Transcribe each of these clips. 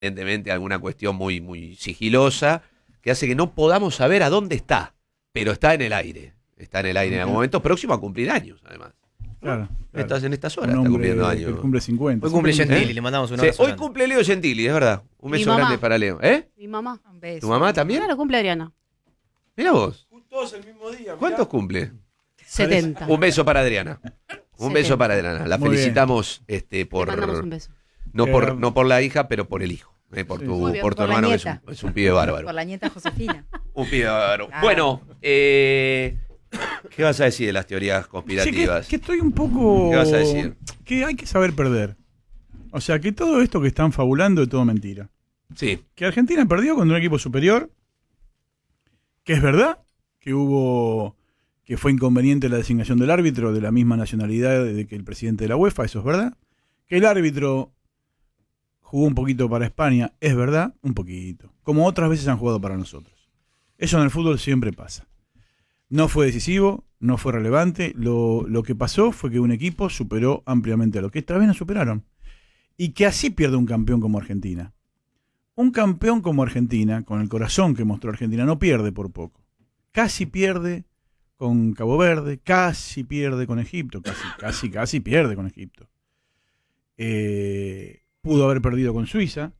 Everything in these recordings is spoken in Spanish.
evidentemente alguna cuestión muy, muy sigilosa que hace que no podamos saber a dónde está, pero está en el aire. Está en el aire en algún momento, próximo a cumplir años, además. Claro. Estás en estas horas, Un está hombre cumpliendo años. que cumple 50. Hoy cumple Siempre Gentili, le mandamos un Sí, abrazo. hoy grande. cumple Leo Gentili, es verdad. Un Mi beso mamá. grande para Leo. ¿Eh? Mi mamá. Un beso. ¿Tu mamá también? Claro, cumple Adriana. Mira vos. Todos el mismo día. ¿Cuántos cumple? 70. Un beso para Adriana. Un 70. beso para Adriana. La Muy felicitamos Le por mandamos un beso. no por la hija, pero por el hijo. Por Sí, tu, Muy bien, por tu por la hermano, que es nieta. un pibe bárbaro. Por la nieta Josefina. Un pibe bárbaro. Claro. Bueno, ¿qué vas a decir de las teorías Sí, conspirativas? que estoy un poco... ¿Qué vas a decir? Que hay que saber perder. O sea, que todo esto que están fabulando es todo mentira. Sí, Que Argentina perdió contra un equipo superior, que es verdad que fue inconveniente la designación del árbitro de la misma nacionalidad de que el presidente de la UEFA, eso es verdad. Que el árbitro jugó un poquito para España, es verdad, un poquito. Como otras veces han jugado para nosotros. Eso en el fútbol siempre pasa. No fue decisivo, no fue relevante. Lo que pasó fue que un equipo superó ampliamente a lo que esta vez no superaron. Y que así pierde un campeón como Argentina. Un campeón como Argentina, con el corazón que mostró Argentina, no pierde por poco. Casi pierde con Cabo Verde, casi pierde con Egipto, casi pierde con Egipto. Pudo haber perdido con Suiza,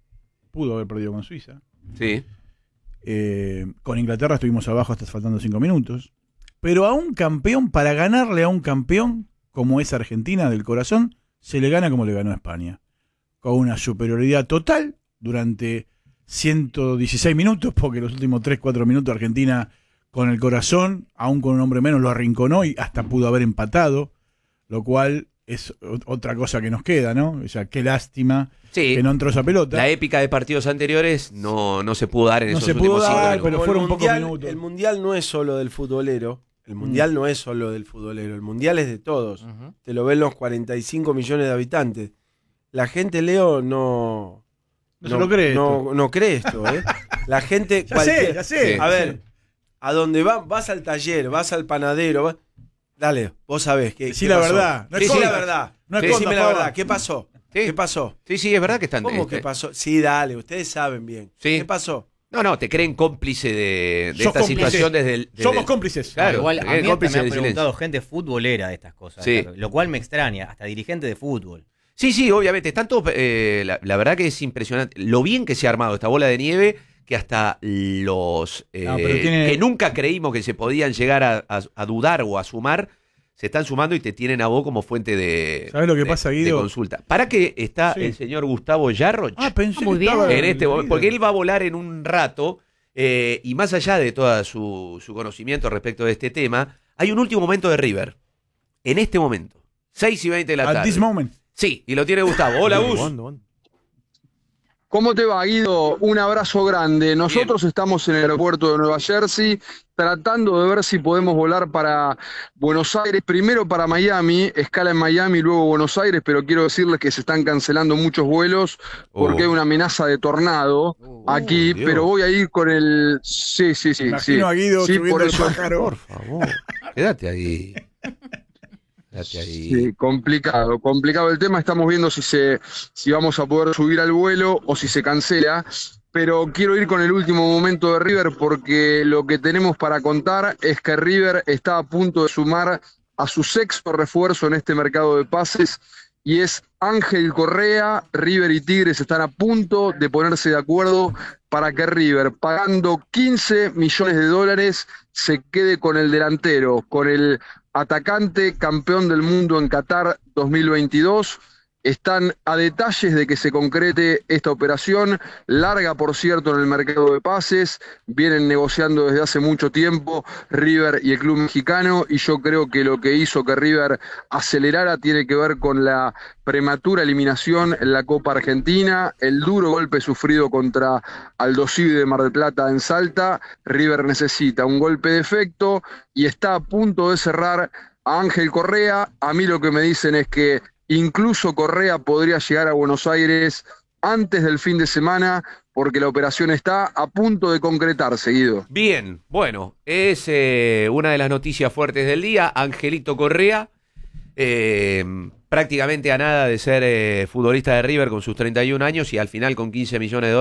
sí. Con Inglaterra estuvimos abajo hasta faltando 5 minutos. Pero a un campeón, para ganarle a un campeón como es Argentina del corazón, se le gana como le ganó a España. Con una superioridad total durante 116 minutos, porque los últimos 3-4 minutos Argentina con el corazón, aún con un hombre menos, lo arrinconó y hasta pudo haber empatado, lo cual es otra cosa que nos queda, ¿no? O sea, qué lástima Sí. que no entró esa pelota. La épica de partidos anteriores no se pudo dar en No esos se pudo últimos 5 dar, minutos. pero Como fueron el pocos mundial, minutos. El mundial no es solo del futbolero. El mundial no es solo del futbolero. El mundial es de todos. Ujú. Te lo ven los 45 millones de habitantes. La gente, Leo, no se lo cree esto. no cree esto, ¿eh? La gente... Ya sé. Sí. A ver, a donde vas al taller, vas al panadero... Dale, vos sabés que... Decí la verdad. No Decí escondas. la verdad. No Sí, escondas, Decime la Pava. verdad. ¿Qué pasó? Sí. ¿Qué pasó? Sí, es verdad que están... ¿Cómo que pasó? Sí, dale, ustedes saben bien. Sí. ¿Qué pasó? No, te creen cómplice de Sos esta cómplice. situación desde Somos cómplices. Claro, Igual a te mí creen hasta cómplice me han del silencio. preguntado gente futbolera de estas cosas, Sí. lo cual me extraña, hasta dirigente de fútbol. Sí, obviamente. Están todos, la verdad que es impresionante. Lo bien que se ha armado esta bola de nieve, que hasta los No, pero tiene- que nunca creímos que se podían llegar a dudar o a sumar, se están sumando y te tienen a vos como fuente de, ¿Sabés lo que de- pasa, de Guido? consulta. ¿Para qué está Sí. el señor Gustavo Yarroch Pensé Muy que bien. estaba en este momento? líder. Porque él va a volar en un rato, y más allá de todo su conocimiento respecto de este tema, hay un último momento de River. En este momento. 6:20 de la At tarde. this moment. Sí, y lo tiene Gustavo. Hola, Gus. ¿Cómo te va, Guido? Un abrazo grande. Nosotros estamos en el aeropuerto de Nueva Jersey tratando de ver si podemos volar para Buenos Aires, primero para Miami, escala en Miami y luego Buenos Aires, pero quiero decirles que se están cancelando muchos vuelos porque hay una amenaza de tornado aquí, Dios. pero voy a ir con el... Sí. Imagino a Guido Sí, subiendo por el eso. pájaro. Por favor, quédate ahí. Quédate ahí. Sí, complicado el tema. Estamos viendo si vamos a poder subir al vuelo o si se cancela. Pero quiero ir con el último momento de River porque lo que tenemos para contar es que River está a punto de sumar a su sexto refuerzo en este mercado de pases y es Ángel Correa. River y Tigres están a punto de ponerse de acuerdo para que River, pagando 15 millones de dólares, se quede con el delantero, con el atacante campeón del mundo en Qatar 2022. Están a detalles de que se concrete esta operación, larga por cierto en el mercado de pases, vienen negociando desde hace mucho tiempo River y el club mexicano, y yo creo que lo que hizo que River acelerara tiene que ver con la prematura eliminación en la Copa Argentina, el duro golpe sufrido contra Aldo Civi de Mar del Plata en Salta. River necesita un golpe de efecto y está a punto de cerrar a Ángel Correa. A mí lo que me dicen es que incluso Correa podría llegar a Buenos Aires antes del fin de semana porque la operación está a punto de concretarse, Guido. Bien, bueno, es una de las noticias fuertes del día. Angelito Correa prácticamente a nada de ser futbolista de River con sus 31 años y al final con 15 millones de